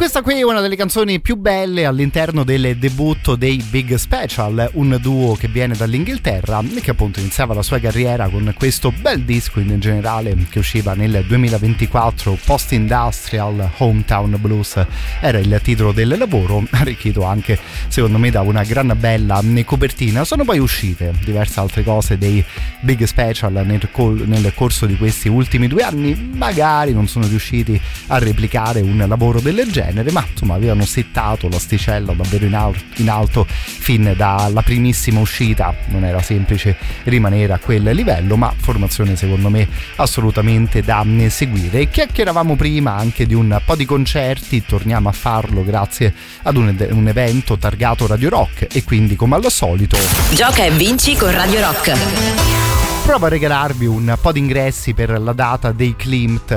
Questa qui è una delle canzoni più belle all'interno del debutto dei Big Special, un duo che viene dall'Inghilterra e che appunto iniziava la sua carriera con questo bel disco in generale che usciva nel 2024, Post Industrial Hometown Blues era il titolo del lavoro, arricchito anche secondo me da una gran bella copertina. Sono poi uscite diverse altre cose dei Big Special nel corso di questi ultimi 2 anni, magari non sono riusciti a replicare un lavoro del genere, ma insomma avevano settato l'asticella davvero in alto fin dalla primissima uscita. Non era semplice rimanere a quel livello, ma formazione secondo me assolutamente da seguire. Chiacchieravamo prima anche di un po' di concerti, torniamo a farlo grazie ad un evento targato Radio Rock e quindi come al solito gioca e vinci con Radio Rock. Provo a regalarvi un po' di ingressi per la data dei Klimt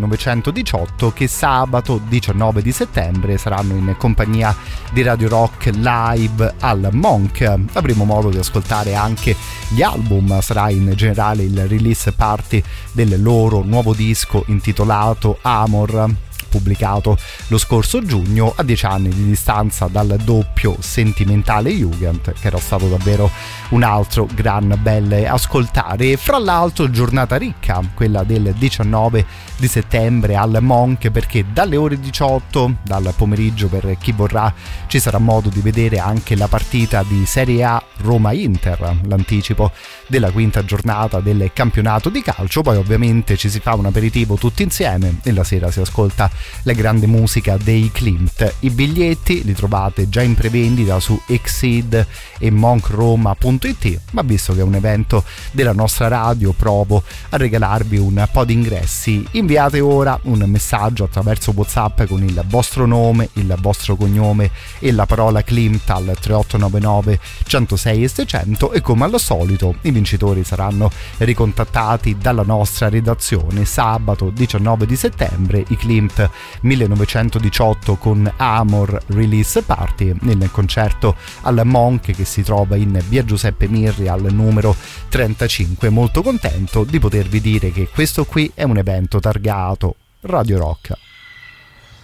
1918 che sabato 19 di settembre saranno in compagnia di Radio Rock live al Monk. Avremo modo di ascoltare anche gli album, sarà in generale il release party del loro nuovo disco intitolato Amor, pubblicato lo scorso giugno a 10 anni di distanza dal doppio Sentimentale Jugend, che era stato davvero un altro gran bel ascoltare. E fra l'altro giornata ricca quella del 19 di settembre al Monk, perché dalle ore 18 dal pomeriggio, per chi vorrà, ci sarà modo di vedere anche la partita di Serie A Roma-Inter, l'anticipo della quinta giornata del campionato di calcio. Poi ovviamente ci si fa un aperitivo tutti insieme e la sera si ascolta la grande musica dei Klimt. I biglietti li trovate già in prevendita su Exceed e monkroma.it, ma visto che è un evento della nostra radio provo a regalarvi un po' di ingressi. Inviate ora un messaggio attraverso WhatsApp con il vostro nome, il vostro cognome e la parola Klimt al 3899 106 e 600 e come al solito i vincitori saranno ricontattati dalla nostra redazione sabato 19 di settembre. I Klimt 1918 con Amor Release Party nel concerto al Monk che si trova in via Giuseppe Mirri al numero 35. Molto contento di potervi dire che questo qui è un evento targato Radio Rock.